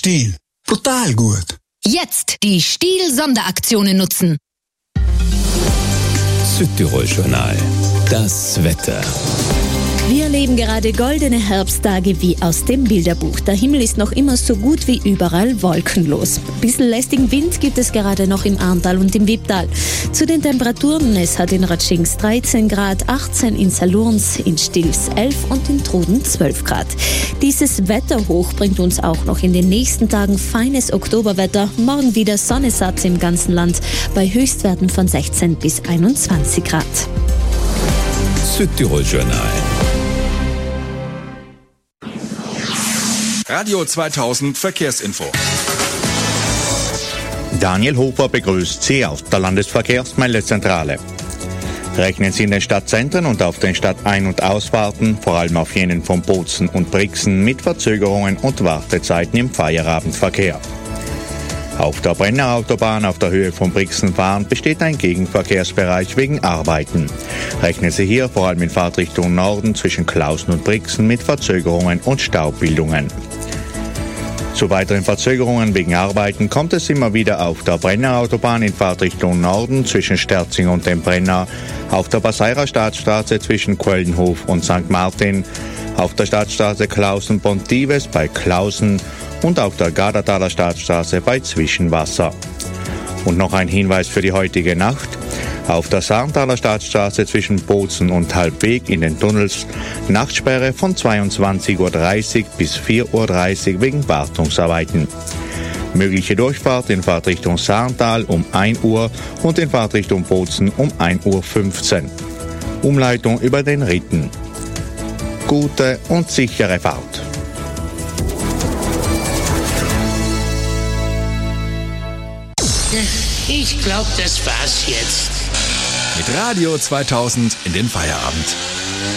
Stiel. Brutal gut. Jetzt die Stiel-Sonderaktionen nutzen. Südtirol-Journal. Das Wetter. Wir erleben gerade goldene Herbsttage wie aus dem Bilderbuch. Der Himmel ist noch immer so gut wie überall wolkenlos. Ein bisschen lästigen Wind gibt es gerade noch im Arntal und im Wipptal. Zu den Temperaturen, es hat in Ratschings 13 Grad, 18 in Salurns, in Stils 11 und in Truden 12 Grad. Dieses Wetterhoch bringt uns auch noch in den nächsten Tagen feines Oktoberwetter. Morgen wieder Sonnensatz im ganzen Land bei Höchstwerten von 16 bis 21 Grad. Südtirol-Journal. Radio 2000 Verkehrsinfo. Daniel Hofer begrüßt Sie aus der Landesverkehrsmeldezentrale. Rechnen Sie in den Stadtzentren und auf den Stadtein- und Ausfahrten, vor allem auf jenen von Bozen und Brixen, mit Verzögerungen und Wartezeiten im Feierabendverkehr. Auf der Brennerautobahn auf der Höhe von Brixen-Fahren besteht ein Gegenverkehrsbereich wegen Arbeiten. Rechnen Sie hier vor allem in Fahrtrichtung Norden zwischen Klausen und Brixen mit Verzögerungen und Staubildungen. Zu weiteren Verzögerungen wegen Arbeiten kommt es immer wieder auf der Brennerautobahn in Fahrtrichtung Norden zwischen Sterzing und dem Brenner, auf der Baseirer Staatsstraße zwischen Quellenhof und St. Martin, auf der Staatsstraße Klausen-Pontives bei Klausen und auf der Gardertaler Staatsstraße bei Zwischenwasser. Und noch ein Hinweis für die heutige Nacht. Auf der Sarntaler Staatsstraße zwischen Bozen und Halbweg in den Tunnels Nachtsperre von 22.30 Uhr bis 4.30 Uhr wegen Wartungsarbeiten. Mögliche Durchfahrt in Fahrtrichtung Sarntal um 1 Uhr und in Fahrtrichtung Bozen um 1.15 Uhr. Umleitung über den Ritten. Gute und sichere Fahrt. Ich glaube, das war's jetzt. Mit Radio 2000 in den Feierabend.